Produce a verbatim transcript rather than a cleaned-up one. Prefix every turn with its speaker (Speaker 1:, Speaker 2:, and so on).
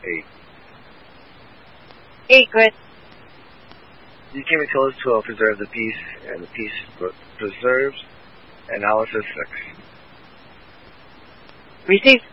Speaker 1: Eight.
Speaker 2: Eight, good.
Speaker 1: You King Achilles twelve, preserve the peace, and the peace preserves. Analysis six.
Speaker 2: Received.